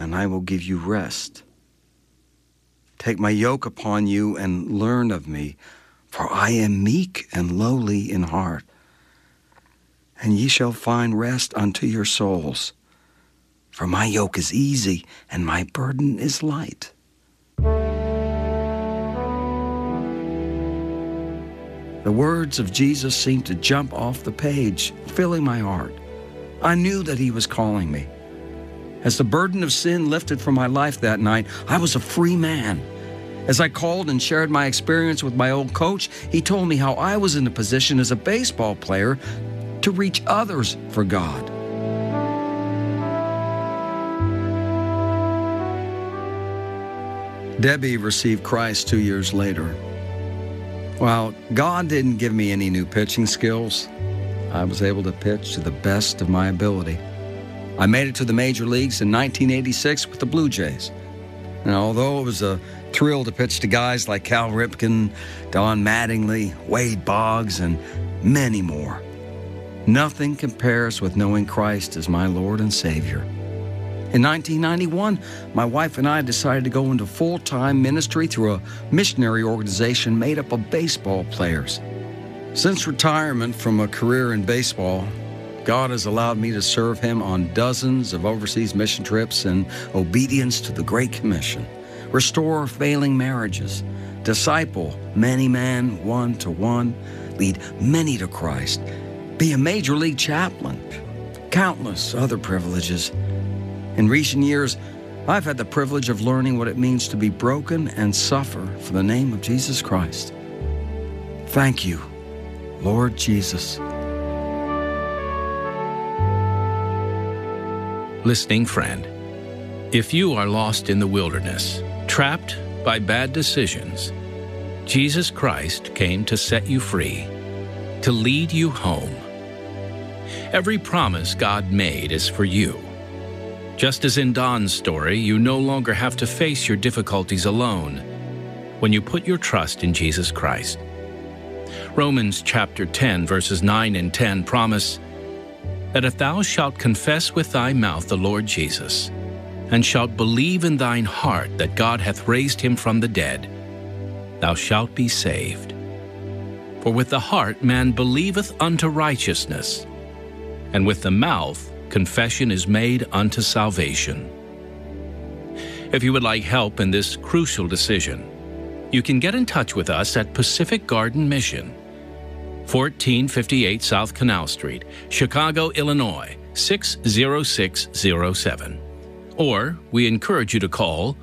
and I will give you rest. Take my yoke upon you and learn of me, for I am meek and lowly in heart, and ye shall find rest unto your souls. For my yoke is easy and my burden is light. The words of Jesus seemed to jump off the page, filling my heart. I knew that he was calling me. As the burden of sin lifted from my life that night, I was a free man. As I called and shared my experience with my old coach, he told me how I was in a position as a baseball player to reach others for God. Debbie received Christ 2 years later. While God didn't give me any new pitching skills, I was able to pitch to the best of my ability. I made it to the major leagues in 1986 with the Blue Jays. And although it was a thrill to pitch to guys like Cal Ripken, Don Mattingly, Wade Boggs, and many more, nothing compares with knowing Christ as my Lord and Savior. In 1991, my wife and I decided to go into full-time ministry through a missionary organization made up of baseball players. Since retirement from a career in baseball, God has allowed me to serve him on dozens of overseas mission trips in obedience to the Great Commission, restore failing marriages, disciple many men one-to-one, lead many to Christ, be a major league chaplain, countless other privileges. In recent years, I've had the privilege of learning what it means to be broken and suffer for the name of Jesus Christ. Thank you, Lord Jesus. Listening friend, if you are lost in the wilderness, trapped by bad decisions, Jesus Christ came to set you free, to lead you home. Every promise God made is for you. Just as in Don's story, you no longer have to face your difficulties alone when you put your trust in Jesus Christ. Romans chapter 10, verses 9 and 10 promise that if thou shalt confess with thy mouth the Lord Jesus, and shalt believe in thine heart that God hath raised him from the dead, thou shalt be saved. For with the heart man believeth unto righteousness, and with the mouth confession is made unto salvation. If you would like help in this crucial decision, you can get in touch with us at Pacific Garden Mission, 1458 South Canal Street, Chicago, Illinois, 60607. Or we encourage you to call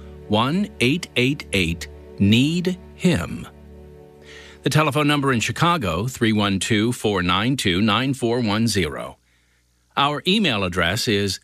1-888-NEED-HIM. The telephone number in Chicago, 312-492-9410. Our email address is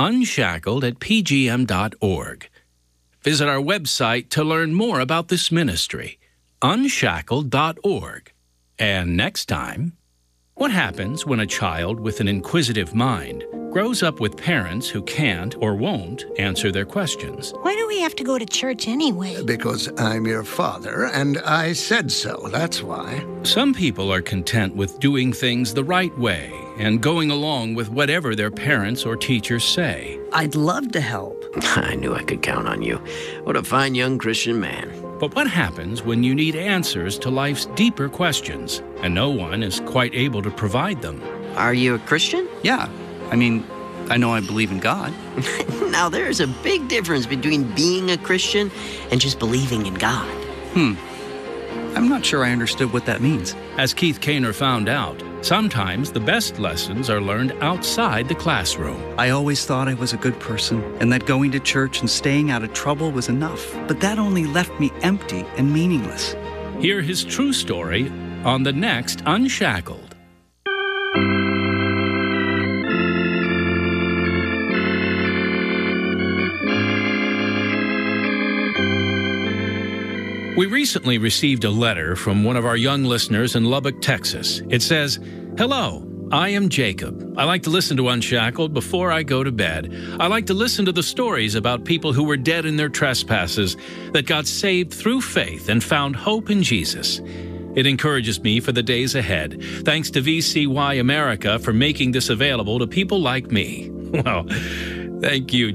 unshackled@pgm.org. Visit our website to learn more about this ministry, unshackled.org. And next time, what happens when a child with an inquisitive mind grows up with parents who can't or won't answer their questions? Why do we have to go to church anyway? Because I'm your father, and I said so, that's why. Some people are content with doing things the right way and going along with whatever their parents or teachers say. I'd love to help. I knew I could count on you. What a fine young Christian man. But what happens when you need answers to life's deeper questions, and no one is quite able to provide them? Are you a Christian? Yeah. I know I believe in God. Now, there's a big difference between being a Christian and just believing in God. I'm not sure I understood what that means. As Keith Kaner found out, sometimes the best lessons are learned outside the classroom. I always thought I was a good person and that going to church and staying out of trouble was enough. But that only left me empty and meaningless. Hear his true story on the next Unshackled. We recently received a letter from one of our young listeners in Lubbock, Texas. It says, "Hello, I am Jacob. I like to listen to Unshackled before I go to bed. I like to listen to the stories about people who were dead in their trespasses that got saved through faith and found hope in Jesus. It encourages me for the days ahead. Thanks to VCY America for making this available to people like me." Well, thank you,